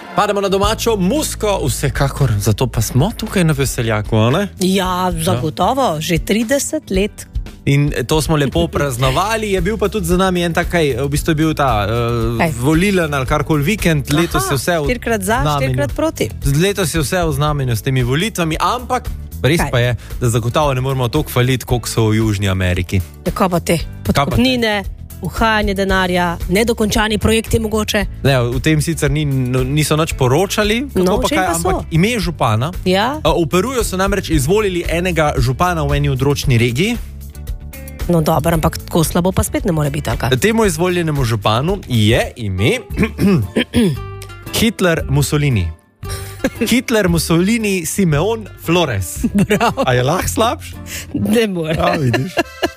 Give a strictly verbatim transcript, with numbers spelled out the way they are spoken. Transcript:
Pademo na domačo musko, vsekakor, zato pa smo tukaj na Veseljaku, ne? Ja, zagotovo, ja. Že trideset let. In to smo lepo praznovali, je bil pa tudi za nami en takaj, v bistvu je bil ta uh, volilen ali karkoli vikend, letos je vse v štirikrat za, štirikrat proti. Letos je vse v znamenju s temi volitvami, ampak res Kaj? pa je, da zagotovo ne moramo toliko hvaliti, koliko so v Južni Ameriki. Ja, kaj pa te? Podkupnine, uhajanje denarja, nedokončani projekti mogoče. Ne, v tem sicer ni, niso nič poročali, No, pa čem kaj, pa so? ampak ime župana. Ja? Uh, v Peruju so namreč izvolili enega župana v eni odročni regiji. No dobro, ampak tako slabo pa spet ne more biti, ali kaj? Temu izvoljenemu županu je ime Hitler Mussolini. Hitler Mussolini Simeon Flores. Bravo. A je lahko slabš? Ne more. Ja, vidiš.